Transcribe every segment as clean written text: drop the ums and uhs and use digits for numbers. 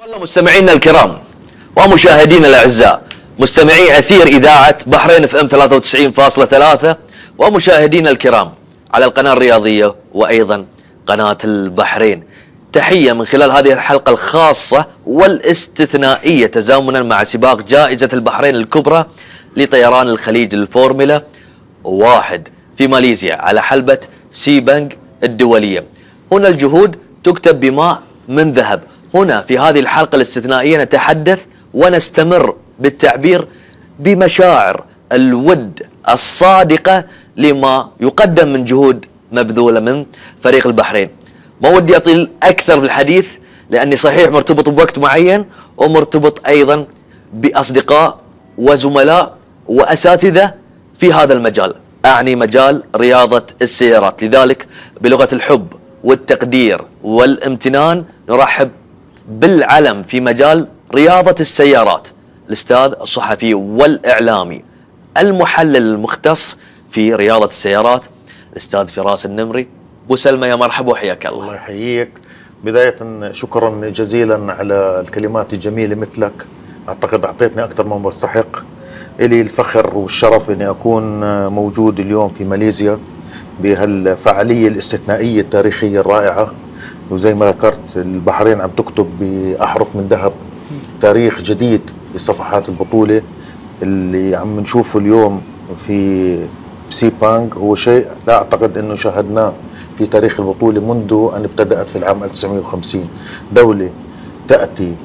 والله مستمعينا الكرام ومشاهدينا الاعزاء، مستمعي اثير اذاعه بحرين اف ام 93.3 ومشاهدينا الكرام على القناه الرياضيه وايضا قناه البحرين، تحيه من خلال هذه الحلقه الخاصه والاستثنائيه تزامنا مع سباق جائزه البحرين الكبرى لطيران الخليج للفورمولا 1 في ماليزيا على حلبه سيبانغ الدوليه. هنا الجهود تكتب بماء من ذهب. هنا في هذه الحلقة الاستثنائية نتحدث ونستمر بالتعبير بمشاعر الود الصادقة لما يقدم من جهود مبذولة من فريق البحرين. ما ودي أطيل أكثر في الحديث لأني صحيح مرتبط بوقت معين ومرتبط أيضا بأصدقاء وزملاء وأساتذة في هذا المجال، أعني مجال رياضة السيارات. لذلك بلغة الحب والتقدير والامتنان نرحب بالعلم في مجال رياضة السيارات، الأستاذ الصحفي والإعلامي المحلل المختص في رياضة السيارات الأستاذ فراس النمري. أبو سلمى يا مرحبا وحياك الله. الله يحييك. بداية شكرا جزيلا على الكلمات الجميلة مثلك، أعتقد أعطيتني أكثر مما بستحق. إلي الفخر والشرف أني أكون موجود اليوم في ماليزيا بهالفعالية الاستثنائية التاريخية الرائعة، وزي ما ذكرت البحرين عم تكتب بأحرف من ذهب تاريخ جديد في صفحات البطولة. اللي عم نشوفه اليوم في سيبانغ هو شيء لا أعتقد أنه شاهدناه في تاريخ البطولة منذ أن ابتدأت في العام 1950. دولة تأتي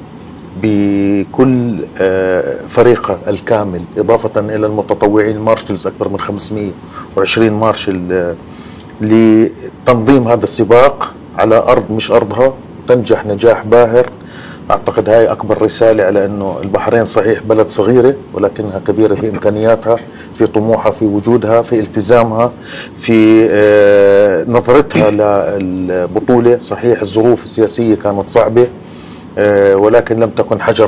بكل فريقها الكامل إضافة إلى المتطوعين المارشلز أكثر من 520 مارشل لتنظيم هذا السباق على أرض مش أرضها، تنجح نجاح باهر. أعتقد هاي أكبر رسالة على أنه البحرين صحيح بلد صغيرة ولكنها كبيرة في إمكانياتها، في طموحها، في وجودها، في التزامها، في نظرتها للبطولة. صحيح الظروف السياسية كانت صعبة ولكن لم تكن حجر